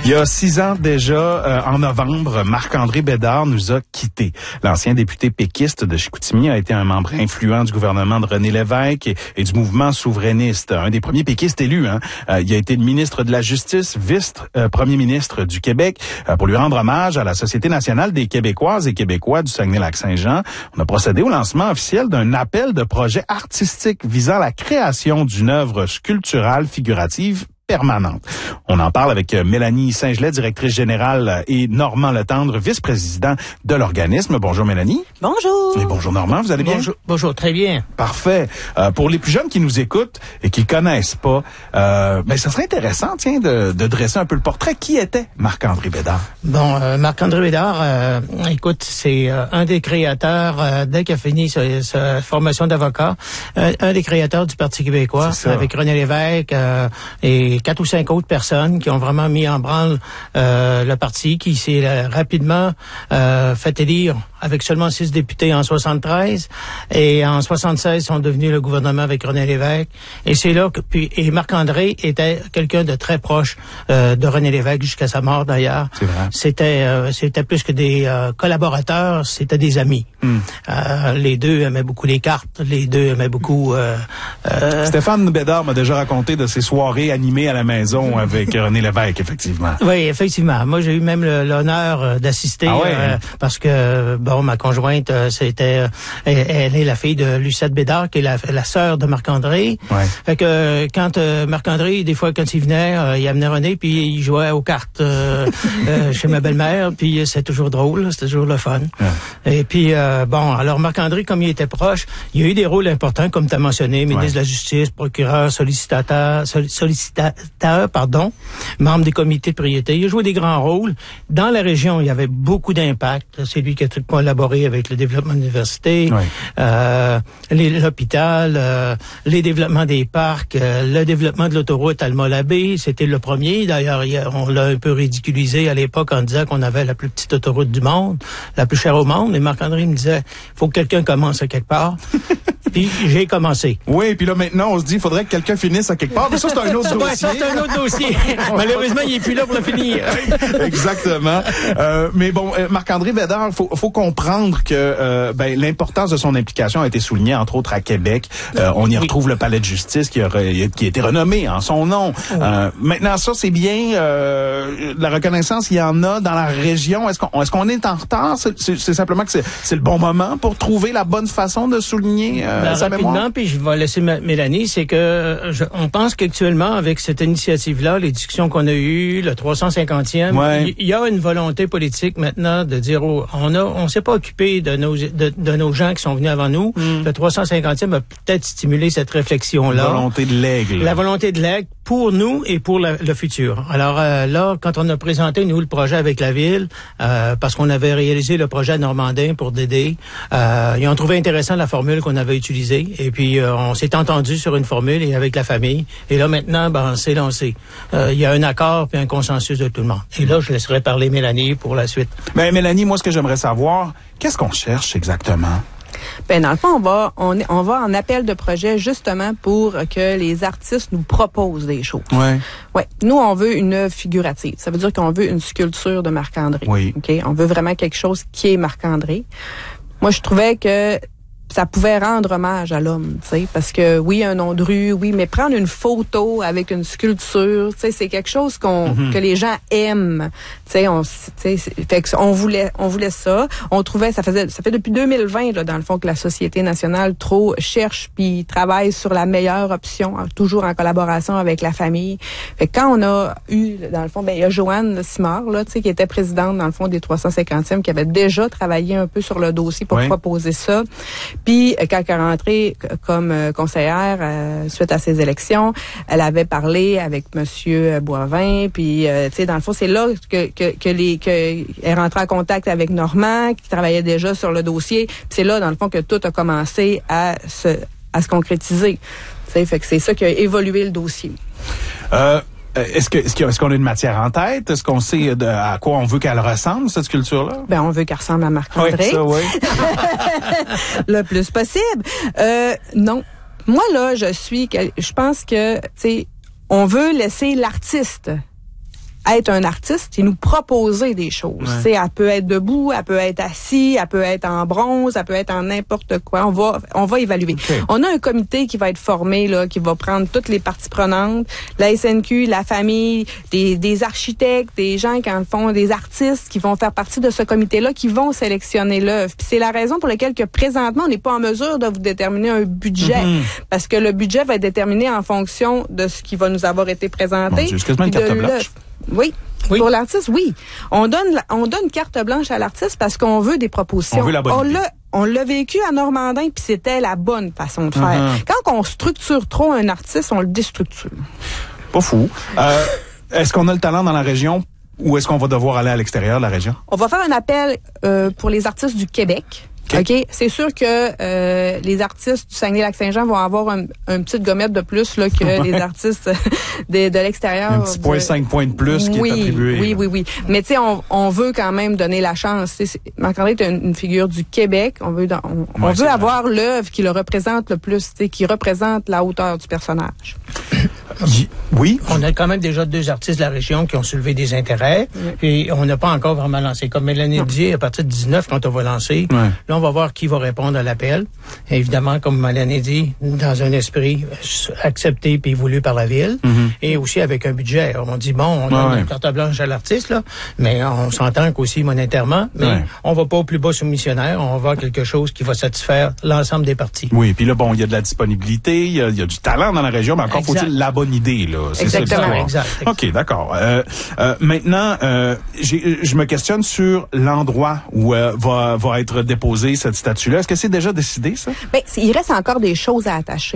Il y a 6 ans déjà, en novembre, Marc-André Bédard nous a quittés. L'ancien député péquiste de Chicoutimi a été un membre influent du gouvernement de René Lévesque et du mouvement souverainiste. Un des premiers péquistes élus. Il a été le ministre de la Justice, vice-premier ministre du Québec. Pour lui rendre hommage à la Société nationale des Québécoises et Québécois du Saguenay-Lac-Saint-Jean, on a procédé au lancement officiel d'un appel de projet artistique visant la création d'une œuvre sculpturale figurative permanente. On en parle avec Mélanie Saint-Gelais, directrice générale, et Normand Letendre, vice-président de l'organisme. Bonjour Mélanie. Bonjour. Et bonjour Normand, vous allez bien? Bonjour, très bien. Parfait. Pour les plus jeunes qui nous écoutent et qui connaissent pas, ça serait intéressant, de dresser un peu le portrait. Qui était Marc-André Bédard? Bon, Marc-André Bédard, écoute, c'est un des créateurs, dès qu'il a fini sa formation d'avocat, un des créateurs du Parti québécois, avec René Lévesque et 4 ou 5 autres personnes qui ont vraiment mis en branle le parti, qui s'est rapidement fait élire avec seulement 6 députés en 73, et en 76 sont devenus le gouvernement avec René Lévesque. Et c'est là que et Marc-André était quelqu'un de très proche de René Lévesque jusqu'à sa mort d'ailleurs. C'est vrai. C'était plus que des collaborateurs, c'était des amis. Les deux aimaient beaucoup les cartes, les deux aimaient beaucoup. Stéphane Bédard m'a déjà raconté de ses soirées animées à la maison avec René Lévesque, effectivement. Oui, effectivement. Moi, j'ai eu même l'honneur d'assister parce que ma conjointe, elle est la fille de Lucette Bédard, qui est la sœur de Marc-André. Ouais. Fait que quand Marc-André, des fois, quand il venait, il amenait René, puis il jouait aux cartes chez ma belle-mère, puis c'est toujours drôle, c'était toujours le fun. Ouais. Et puis, alors Marc-André, comme il était proche, il a eu des rôles importants, comme tu as mentionné, ministre de la Justice, procureur, sollicitateur, membre des comités de priorité. Il a joué des grands rôles. Dans la région, il y avait beaucoup d'impact. C'est lui qui a tout collaboré avec le développement de l'université, l'hôpital, les développements des parcs, le développement de l'autoroute Alma-Labé. C'était le premier. D'ailleurs, on l'a un peu ridiculisé à l'époque en disant qu'on avait la plus petite autoroute du monde, la plus chère au monde. Et Marc-André me disait, faut que quelqu'un commence à quelque part. Puis j'ai commencé. Oui, puis là maintenant, on se dit, il faudrait que quelqu'un finisse à quelque part. Mais ça, c'est un autre dossier. Ça, c'est un autre dossier. Malheureusement, il est plus là pour le finir. Exactement. Mais bon, Marc-André Bédard, faut comprendre que l'importance de son implication a été soulignée, entre autres, à Québec. On y retrouve le palais de justice qui a été renommé en son nom. Maintenant, ça, c'est bien. La reconnaissance, il y en a dans la région. Est-ce qu'on est en retard? C'est simplement que c'est le bon moment pour trouver la bonne façon de souligner sa mémoire? Rapidement, puis je vais laisser Mélanie, c'est que on pense qu'actuellement, avec cette initiative-là, les discussions qu'on a eues, le 350e, il y a une volonté politique maintenant de dire, on s'est pas occupé de nos gens qui sont venus avant nous. Le 350e a peut-être stimulé cette réflexion-là. La volonté de l'aigle. La volonté de l'aigle pour nous et pour le futur. Alors là, quand on a présenté, nous, le projet avec la ville, parce qu'on avait réalisé le projet Normandin pour Dédé, ils ont trouvé intéressant la formule qu'on avait utilisée. Et puis, on s'est entendu sur une formule et avec la famille. Et là, maintenant, c'est lancé. Il y a un accord puis un consensus de tout le monde. Et là, je laisserai parler Mélanie pour la suite. Ben, Mélanie, moi, ce que j'aimerais savoir, qu'est-ce qu'on cherche exactement? Ben dans le fond, on va en appel de projet justement pour que les artistes nous proposent des choses. Ouais. Nous, on veut une œuvre figurative. Ça veut dire qu'on veut une sculpture de Marc-André. Oui. OK? On veut vraiment quelque chose qui est Marc-André. Moi, je trouvais que ça pouvait rendre hommage à l'homme, tu sais, parce que oui, un nom de rue, oui, mais prendre une photo avec une sculpture, tu sais, c'est quelque chose que les gens aiment, tu sais, fait que on voulait ça, on trouvait, ça fait depuis 2020 là, dans le fond, que la Société nationale cherche puis travaille sur la meilleure option, toujours en collaboration avec la famille. Fait que quand on a eu, dans le fond, il y a Joanne Simard là, tu sais, qui était présidente dans le fond des 350e, qui avait déjà travaillé un peu sur le dossier pour proposer ça. Puis, quand elle est rentrée comme conseillère suite à ces élections, elle avait parlé avec Monsieur Boivin. Puis, tu sais, dans le fond, c'est là que est rentrée en contact avec Normand, qui travaillait déjà sur le dossier. Puis c'est là, dans le fond, que tout a commencé à se concrétiser. Tu sais, fait que c'est ça qui a évolué le dossier. Est-ce qu'on a une matière en tête? Est-ce qu'on sait à quoi on veut qu'elle ressemble, cette sculpture-là? Ben, on veut qu'elle ressemble à Marc-André. Oui. Le plus possible. Non. Moi, là, je pense que, tu sais, on veut laisser l'artiste être un artiste et nous proposer des choses. Ouais. Elle peut être debout, elle peut être assis, elle peut être en bronze, elle peut être en n'importe quoi. On va évaluer. Okay. On a un comité qui va être formé, là, qui va prendre toutes les parties prenantes, la SNQ, la famille, des architectes, des gens qui en font, des artistes qui vont faire partie de ce comité-là, qui vont sélectionner l'œuvre. Puis c'est la raison pour laquelle que présentement, on n'est pas en mesure de vous déterminer un budget. Parce que le budget va être déterminé en fonction de ce qui va nous avoir été présenté. C'est quasiment une carte blanche. Oui. Pour l'artiste, oui. On donne carte blanche à l'artiste parce qu'on veut des propositions. On veut la bonne idée. On l'a vécu à Normandin, puis c'était la bonne façon de faire. Quand on structure trop un artiste, on le déstructure. Pas fou. Est-ce qu'on a le talent dans la région ou est-ce qu'on va devoir aller à l'extérieur de la région? On va faire un appel pour les artistes du Québec. OK. C'est sûr que les artistes du Saguenay-Lac-Saint-Jean vont avoir une petite gommette de plus là, que les artistes de l'extérieur. Un petit point 5 points de plus qui est attribué. Oui. Mais tu sais, on veut quand même donner la chance. Marc-André est une figure du Québec. On veut avoir l'œuvre qui le représente le plus, qui représente la hauteur du personnage. Oui. On a quand même déjà 2 artistes de la région qui ont soulevé des intérêts. Et on n'a pas encore vraiment lancé. Comme Mélanie dit, à partir de 19, quand on va lancer, là, on va voir qui va répondre à l'appel. Évidemment, comme Mélanie dit, dans un esprit accepté puis voulu par la ville. Et aussi avec un budget. On dit, bon, on donne une carte blanche à l'artiste, là, mais on s'entend qu'aussi monétairement, mais on va pas au plus bas soumissionnaire. On va avoir quelque chose qui va satisfaire l'ensemble des parties. Oui, puis là, bon, il y a de la disponibilité, il y a du talent dans la région, mais encore faut-il la bonne idée, là. C'est exactement. Exact. OK, d'accord. Maintenant, je me questionne sur l'endroit où va être déposée cette statue-là. Est-ce que c'est déjà décidé, ça? Bien, il reste encore des choses à attacher.